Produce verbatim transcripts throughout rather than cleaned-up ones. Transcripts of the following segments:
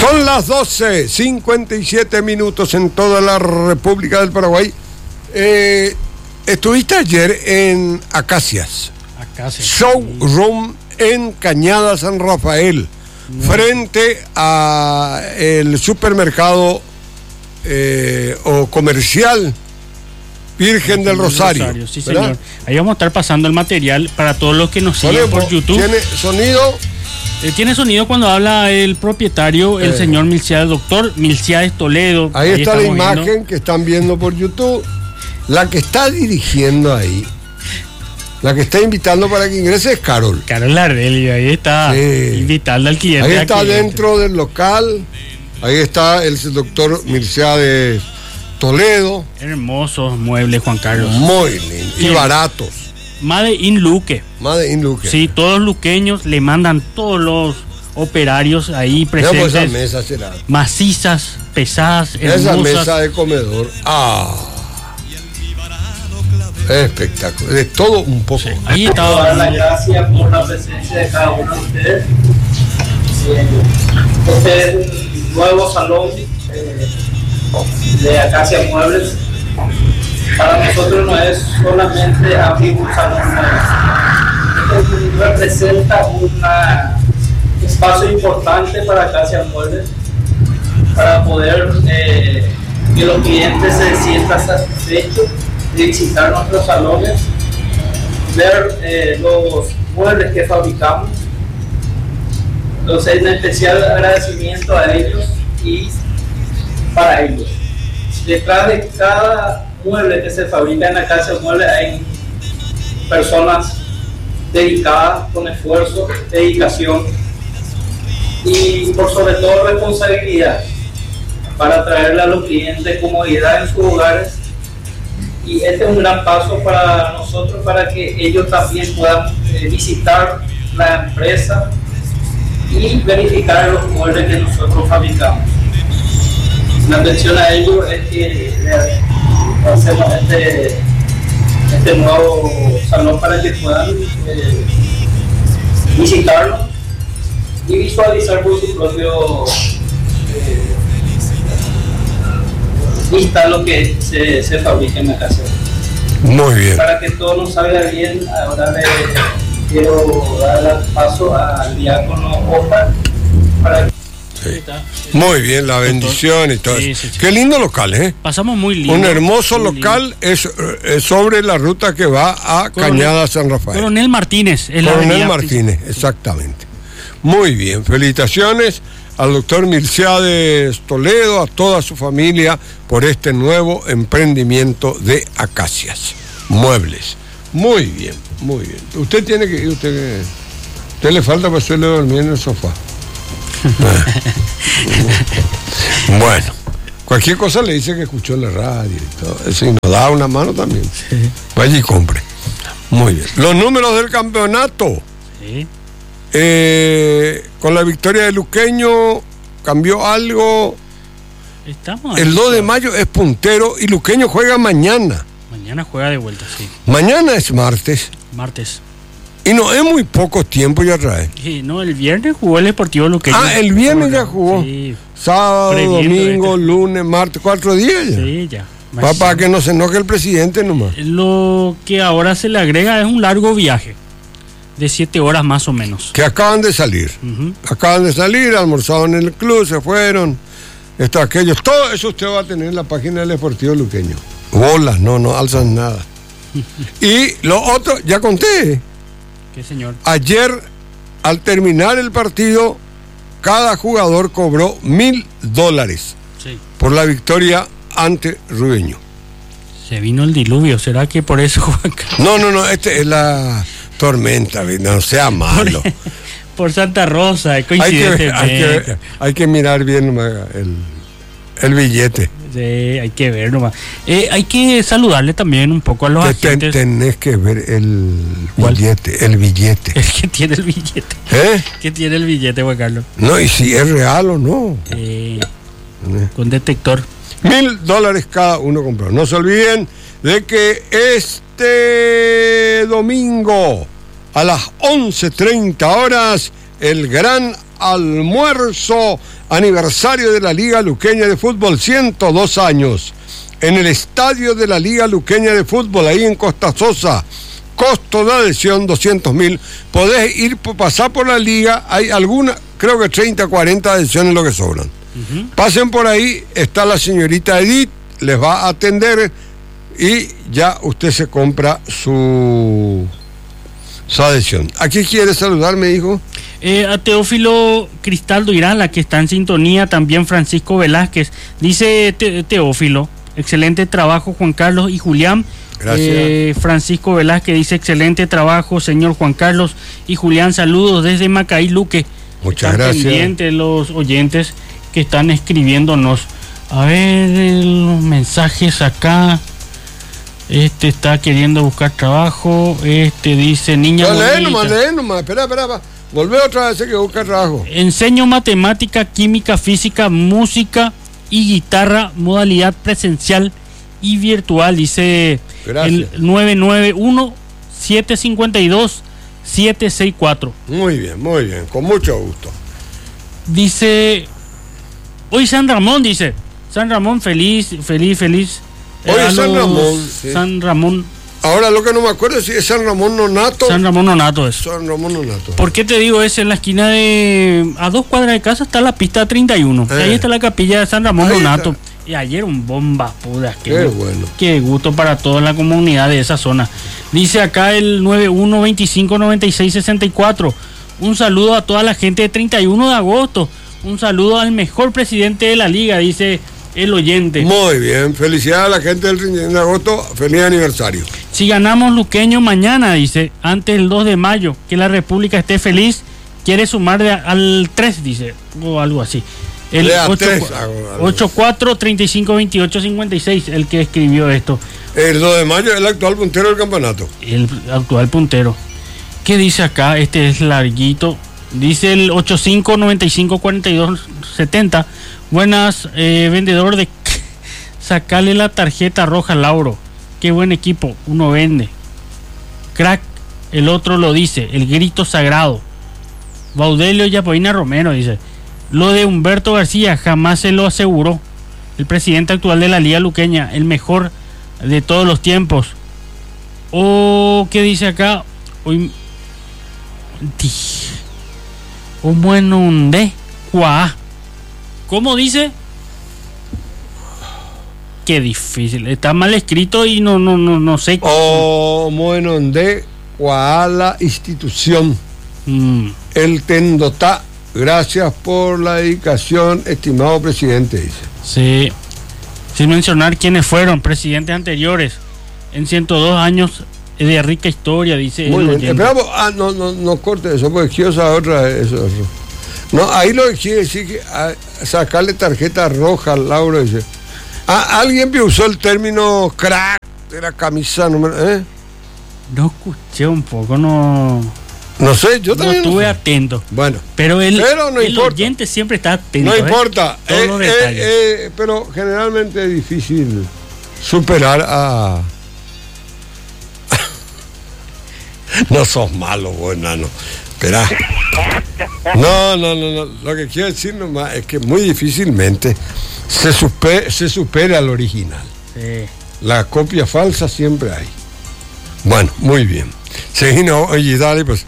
Son las doce cincuenta y siete minutos en toda la República del Paraguay. Eh, estuviste ayer en Acacias, Acacias Showroom en Cañada San Rafael, no. frente a el supermercado eh, o comercial Virgen del Rosario. Rosario sí, señor. Ahí vamos a estar pasando el material para todos los que nos siguen por YouTube. ¿Tiene sonido? Eh, tiene sonido cuando habla el propietario, el eh. señor Milciades, doctor Milciades Toledo. Ahí, ahí está la imagen viendo. Que están viendo por YouTube. La que está dirigiendo ahí, la que está invitando para que ingrese es Carol. Carol Lardelli, ahí está, sí. invitando al cliente. Ahí está dentro del local, ahí está el doctor Milciades Toledo. Hermosos muebles, Juan Carlos. Muy lindo. Y baratos. Made in Luque. Made in Luque. Sí, todos luqueños le mandan todos los operarios ahí presentes. Pues esa mesa será. Macizas, pesadas, hermosas. Esa mesa de comedor. Ah. Espectáculo. De todo un poco. Sí, ahí estaba. Dar las gracias por la presencia de cada uno de ustedes. Este es un nuevo salón eh, de Acacia Muebles. Para nosotros no es solamente abrir un salón nuevo. Representa un espacio importante para Acacia Muebles, para poder eh, que los clientes se sientan satisfechos de visitar nuestros salones, ver eh, los muebles que fabricamos. Entonces, en especial agradecimiento a ellos y para ellos. Detrás de cada mueble que se fabrica en la casa de muebles hay personas dedicadas con esfuerzo, dedicación y por sobre todo responsabilidad para traerle a los clientes comodidad en sus hogares. Y este es un gran paso para nosotros, para que ellos también puedan eh, visitar la empresa y verificar los muebles que nosotros fabricamos. La atención a ellos es que eh, hacemos este, este nuevo salón para que puedan eh, visitarlo y visualizar por su propio eh, vista lo que se, se fabrica en la casa. Muy bien. Para que todo nos salga bien, ahora le quiero dar paso al diácono Oscar para que... Sí. Muy bien, la bendición y todo sí, eso. Sí, sí. Qué lindo local, ¿eh? Pasamos muy lindo. Un hermoso local es, es sobre la ruta que va a Coronel, Cañada San Rafael. Coronel Martínez. Es Coronel la Martínez, sí. Exactamente. Muy bien, felicitaciones al doctor Milciades Toledo, a toda su familia por este nuevo emprendimiento de Acacias Muebles. Muy bien, muy bien. Usted tiene que ir, usted, usted le falta para hacerle dormir en el sofá. Bueno, cualquier cosa le dice que escuchó la radio y todo eso, y nos da una mano también. Sí. Vaya y compre. Muy bien. Los números del campeonato. Sí. Eh, con la victoria de Luqueño cambió algo. Estamos el dos de mayo es puntero y Luqueño juega mañana. Mañana juega de vuelta, sí. Mañana es martes. Martes. Y no es muy poco tiempo ya trae. Sí, no, el viernes jugó el Deportivo Luqueño. Ah, el viernes ya jugó. Sí. Sábado, domingo, este. lunes, martes, cuatro días ya. Sí, ya. Para, para que no se enoje el presidente nomás. Lo que ahora se le agrega es un largo viaje. De siete horas más o menos. Que acaban de salir. Uh-huh. Acaban de salir, almorzaron en el club, se fueron. Esto, aquello. Todo eso usted va a tener en la página del Deportivo Luqueño. Bolas, no, no alzan nada. Y lo otro, ya conté. ¿Qué, señor? Ayer, al terminar el partido, cada jugador cobró mil dólares sí. por la victoria ante Rubeño. Se vino el diluvio, ¿será que por eso, Juan Carlos? No, no, no, este es la tormenta, no sea malo. Por, por Santa Rosa, coincidentemente. Hay que, hay que, hay que mirar bien el, el billete. Sí, hay que ver nomás. Eh, hay que saludarle también un poco a los Te, agentes. Tenés que ver el billete, ¿cuál? El billete. El que tiene el billete. ¿Eh? ¿Qué tiene el billete, Juan Carlos? No, y si es real o no. Eh, ¿Eh? Con detector. Mil dólares cada uno compró. No se olviden de que este domingo a las once treinta horas el gran almuerzo aniversario de la Liga Luqueña de Fútbol, ciento dos años, en el estadio de la Liga Luqueña de Fútbol, ahí en Costa Sosa. Costo de adhesión doscientos mil. Podés ir, pasar por la liga, hay alguna, creo que treinta, cuarenta adhesiones lo que sobran. Uh-huh. Pasen por ahí, está la señorita Edith, les va a atender y ya usted se compra su, su adhesión. ¿A quién quiere saludar, me dijo? Eh, a Teófilo Cristaldo Irala, que está en sintonía, también Francisco Velázquez. Dice te, Teófilo, excelente trabajo Juan Carlos y Julián. Gracias. Eh, Francisco Velázquez dice excelente trabajo señor Juan Carlos y Julián, saludos desde Macaí Luque. Muchas están gracias. Pendientes los oyentes que están escribiéndonos. A ver los mensajes acá. Este está queriendo buscar trabajo. Este dice niña no, bonita. lee nomás, lee nomás, espera, espera, volvé otra vez que busca trabajo. Enseño matemática, química, física, música y guitarra, modalidad presencial y virtual, dice. Gracias. El nueve nueve uno, siete cinco dos, siete seis cuatro. Muy bien, muy bien, con mucho gusto. Dice, hoy San Ramón, dice, San Ramón feliz, feliz, feliz. Hoy es San Ramón. Sí. San Ramón. Ahora lo que no me acuerdo es si es San Ramón Nonato. San Ramón Nonato es. San Ramón Nonato. ¿Por qué te digo? Es en la esquina de, a dos cuadras de casa está la pista treinta y uno. Eh. Y ahí está la capilla de San Ramón ahí Nonato. Está. Y ayer un bomba puda. Qué, qué bueno. Qué gusto para toda la comunidad de esa zona. Dice acá el nueve uno veinticinco noventa y seis sesenta y cuatro. Un saludo a toda la gente de treinta y uno de agosto. Un saludo al mejor presidente de la liga, dice el oyente. Muy bien. Felicidades a la gente del treinta y uno de agosto. Feliz aniversario. Si ganamos Luqueño mañana, dice, antes del dos de mayo, que la República esté feliz, quiere sumar de, al tres, dice, o algo así. El ocho cuatro treinta y cinco veintiocho cincuenta y seis, el que escribió esto. El dos de mayo es el actual puntero del campeonato. El actual puntero. ¿Qué dice acá? Este es larguito. Dice el ochenta y cinco noventa y cinco cuarenta y dos setenta. Buenas, eh, vendedor de... Sacale la tarjeta roja, Lauro. Qué buen equipo, uno vende. Crack, el otro lo dice. El grito sagrado. Baudelio Yapoina Romero dice... Lo de Humberto García jamás se lo aseguró. El presidente actual de la Liga Luqueña, el mejor de todos los tiempos. O, ¿qué dice acá? Hoy, un buen de Juá. ¿Cómo dice? Qué difícil. Está mal escrito y no, no, no, no sé. O bueno de Juá la institución. Mm. El Tendotá. Gracias por la dedicación, estimado presidente, dice. Sí, sin mencionar quiénes fueron presidentes anteriores en ciento dos años de rica historia, dice. Muy bien, esperamos, ah, no, no, no corte eso, porque quiero saber otra eso, eso. No, ahí lo que quiere decir que a, sacarle tarjeta roja al Lauro, dice. Ah, alguien usó el término crack de la camisa número, ¿eh? No escuché un poco, no... No sé, yo también. No estuve no sé. atento. Bueno. Pero el, pero no el oyente siempre está atento. No importa. ¿eh? Todos los eh, detalles. Eh, eh, pero generalmente es difícil superar a. No sos malo, vos, enano. Espera. No, no, no, no. Lo que quiero decir nomás es que muy difícilmente se, super, se supera al original. Sí. La copia falsa siempre hay. Bueno, muy bien. Sí, no, oye, dale, pues.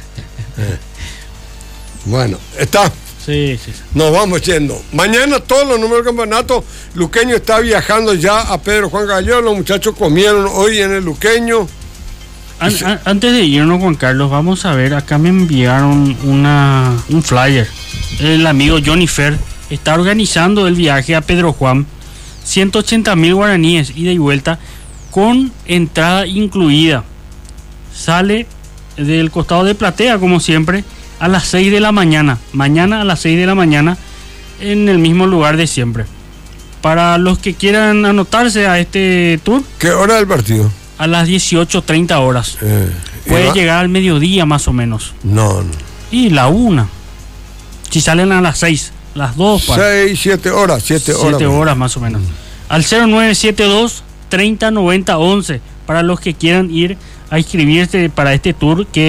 Bueno, está. Sí, sí, sí. Nos vamos yendo. Mañana todos los números del campeonato. Luqueño está viajando ya a Pedro Juan Gallego. Los muchachos comieron hoy en el Luqueño. An, an, antes de irnos, Juan Carlos, vamos a ver. Acá me enviaron una un flyer. El amigo Johnny Fer está organizando el viaje a Pedro Juan. ciento ochenta mil guaraníes, ida y vuelta, con entrada incluida. Sale del costado de Platea, como siempre, a las seis de la mañana. Mañana a las seis de la mañana, en el mismo lugar de siempre. Para los que quieran anotarse a este tour. ¿Qué hora del partido? A las dieciocho treinta horas. Eh, Puede va? llegar al mediodía más o menos. No, no. Y la una. Si salen a las seis, las dos. Seis, siete horas. Siete, siete horas, horas más o menos. Mm. Al cero nueve siete dos treinta noventa once. Para los que quieran ir a inscribirse para este tour, que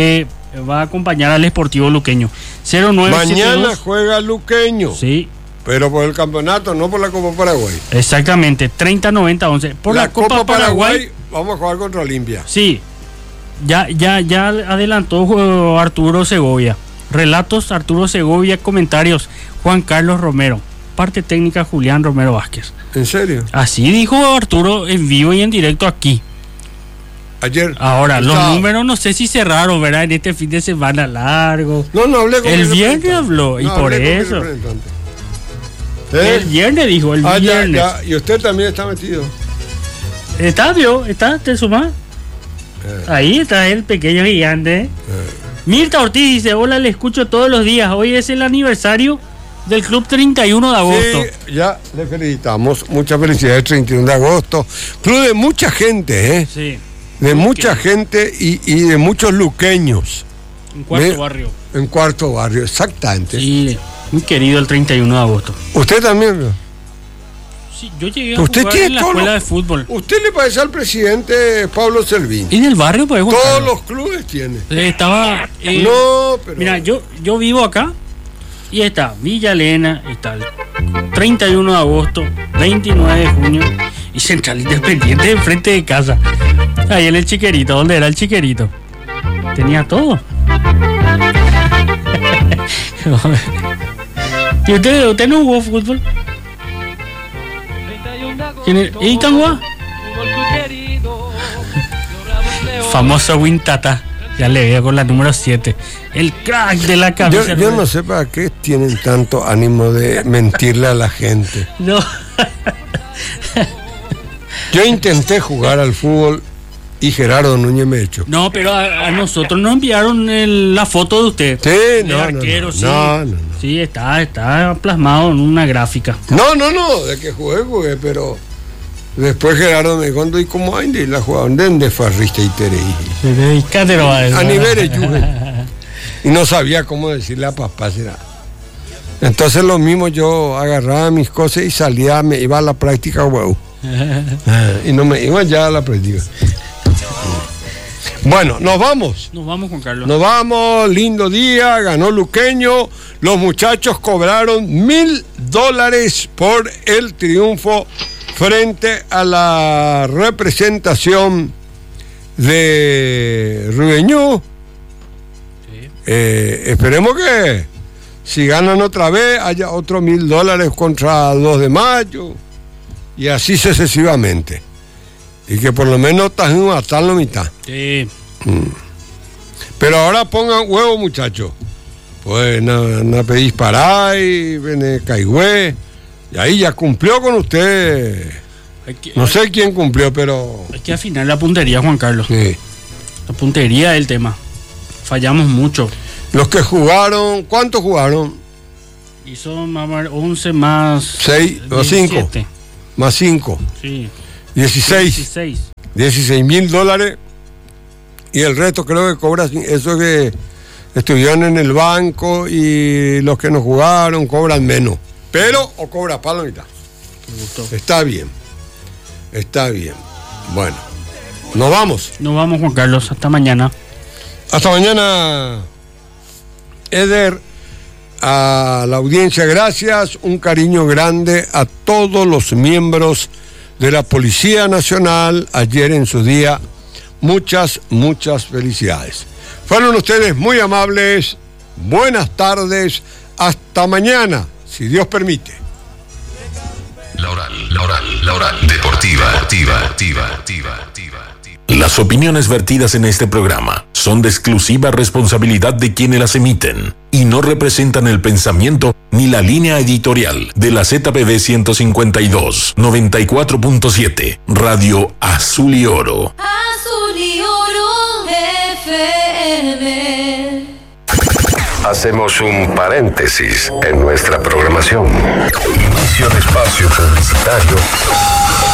va a acompañar al Sportivo Luqueño. cero nueve siete dos. Mañana juega Luqueño. Sí. Pero por el campeonato, no por la Copa Paraguay. Exactamente, treinta noventa once. Por la, la Copa, Copa Paraguay, Paraguay vamos a jugar contra Olimpia. Sí. Ya, ya, ya adelantó Arturo Segovia. Relatos Arturo Segovia, comentarios Juan Carlos Romero. Parte técnica Julián Romero Vázquez. ¿En serio? Así dijo Arturo en vivo y en directo aquí. Ayer. Ahora, los sábado. Números no sé si cerraron, ¿verdad? En este fin de semana largo. No, no hablé con el viernes habló, no, y por eso. ¿Eh? El viernes dijo, el ah, viernes. Ya, ya. Y usted también está metido. Está, vio, está, te sumás. Eh. Ahí está el pequeño gigante. Eh. Mirta Ortiz dice, hola, le escucho todos los días. Hoy es el aniversario del Club treinta y uno de agosto. Sí, ya le felicitamos. Muchas felicidades, treinta y uno de agosto. Club de mucha gente, ¿eh? Sí. De mucha gente y, y de muchos luqueños. En Cuarto ¿Me? Barrio. En Cuarto Barrio, exactamente. Sí, muy querido el treinta y uno de agosto. ¿Usted también? Sí, yo llegué a ¿Usted jugar en la escuela de fútbol. ¿Usted le parece al presidente Pablo Servín? ¿Y del barrio? Pues, todos Carlos. Los clubes tienen. Estaba... Eh, no, pero... Mira, yo, yo vivo acá y está Villa Elena, está el treinta y uno de agosto, veintinueve de junio y Central Independiente enfrente de casa. Ahí en el Chiquerito, ¿dónde era el Chiquerito? Tenía todo. ¿Y usted, usted no jugó fútbol? ¿Quién es? ¿Y Tangua? Famoso Wintata. Ya le veo con la número siete. El crack de la cabeza. Yo, yo no sé para qué tienen tanto ánimo de mentirle a la gente. No. Yo intenté jugar al fútbol y Gerardo Núñez me echó. No, pero a, a nosotros nos enviaron el, la foto de usted. Sí, no, arquero, no, no, sí. no, no, no. Sí, está, está plasmado en una gráfica. No, no, no, de que jugué, jugué, pero después Gerardo me dijo, ¿y cómo hay de la jugaban? ¿Dónde farriste y tereí? A niveles y no sabía cómo decirle a papá, será. Entonces lo mismo, yo agarraba mis cosas y salía, me iba a la práctica, huevo. Y no me iba ya a la práctica. Bueno, nos vamos. Nos vamos, Juan Carlos. Nos vamos, lindo día, ganó Luqueño. Los muchachos cobraron mil dólares por el triunfo frente a la representación de Rubeñú. Sí. Eh, esperemos que si ganan otra vez haya otros mil dólares contra dos de mayo y así sucesivamente. Y que por lo menos están hasta la mitad. Sí. Mm. Pero ahora pongan huevo, muchachos. Pues no, no pedís parar y ven caigüe. Y ahí ya cumplió con usted. Que, no sé quién cumplió, pero. Hay que afinar la puntería, Juan Carlos. Sí. La puntería es el tema. Fallamos mucho. Los que jugaron, ¿cuántos jugaron? Hizo más once más. seis o cinco. Más cinco. Sí. dieciséis. dieciséis mil dólares. Y el resto creo que cobra eso que estuvieron en el banco y los que no jugaron cobran menos. Pero o cobra para la mitad. Está bien. Está bien. Bueno. Nos vamos. Nos vamos, Juan Carlos. Hasta mañana. Hasta mañana, Eder. A la audiencia, gracias. Un cariño grande a todos los miembros de la Policía Nacional ayer en su día. Muchas, muchas felicidades. Fueron ustedes muy amables. Buenas tardes. Hasta mañana, si Dios permite. La oral, la oral, la oral deportiva, activa, activa, activa, activa. Las opiniones vertidas en este programa son de exclusiva responsabilidad de quienes las emiten y no representan el pensamiento ni la línea editorial de la Z P B ciento cincuenta y dos, noventa y cuatro punto siete, Radio Azul y Oro. Azul y Oro F M. Hacemos un paréntesis en nuestra programación. Inicio de espacio publicitario.